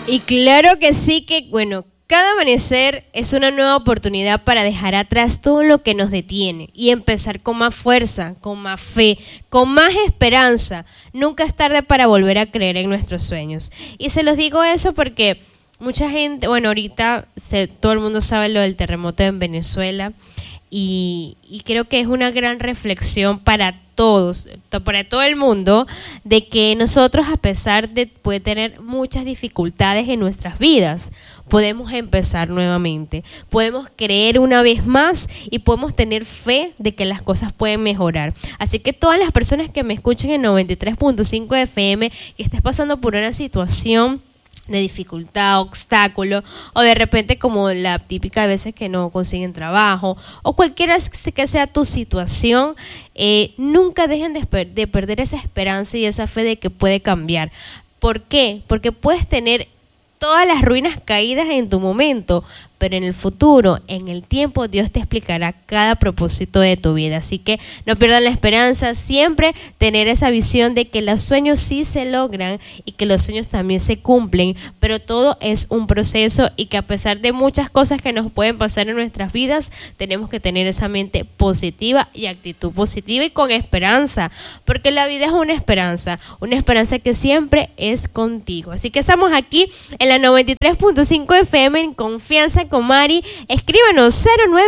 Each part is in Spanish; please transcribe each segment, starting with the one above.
Y claro que sí, que bueno, cada amanecer es una nueva oportunidad para dejar atrás todo lo que nos detiene y empezar con más fuerza, con más fe, con más esperanza. Nunca es tarde para volver a creer en nuestros sueños. Y se los digo eso porque mucha gente, bueno, ahorita todo el mundo sabe lo del terremoto en Venezuela y creo que es una gran reflexión para todos, para todo el mundo, de que nosotros, a pesar de poder tener muchas dificultades en nuestras vidas, podemos empezar nuevamente, podemos creer una vez más y podemos tener fe de que las cosas pueden mejorar. Así que todas las personas que me escuchan en 93.5 FM, que estés pasando por una situación de dificultad, obstáculo, o de repente como la típica de veces que no consiguen trabajo, o cualquiera que sea tu situación, nunca dejen de perder esa esperanza y esa fe de que puede cambiar. ¿Por qué? Porque puedes tener todas las ruinas caídas en tu momento, pero en el futuro, en el tiempo, Dios te explicará cada propósito de tu vida. Así que no pierdan la esperanza, siempre tener esa visión de que los sueños sí se logran y que los sueños también se cumplen, pero todo es un proceso y que a pesar de muchas cosas que nos pueden pasar en nuestras vidas, tenemos que tener esa mente positiva y actitud positiva y con esperanza, porque la vida es una esperanza que siempre es contigo. Así que estamos aquí en la 93.5 FM en Confianza con Mari. Escríbanos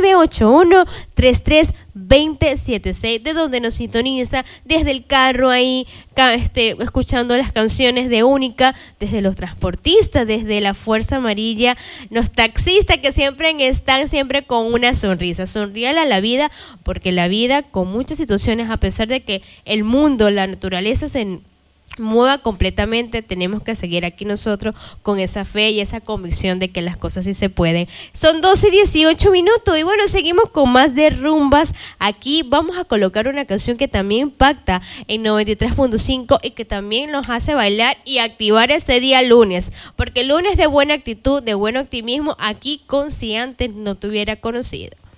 0981-33-2076, de donde nos sintoniza, desde el carro ahí, escuchando las canciones de Única, desde los transportistas, desde la Fuerza Amarilla, los taxistas que siempre están siempre con una sonrisa. Sonríale a la vida, porque la vida, con muchas situaciones, a pesar de que el mundo, la naturaleza se mueva completamente, tenemos que seguir aquí nosotros con esa fe y esa convicción de que las cosas sí se pueden. Son 12:18 y bueno, seguimos con más de rumbas. Aquí vamos a colocar una canción que también impacta en 93.5 y que también nos hace bailar y activar este día lunes, porque lunes de buena actitud, de buen optimismo, aquí con Si Antes No Te Hubiera Conocido.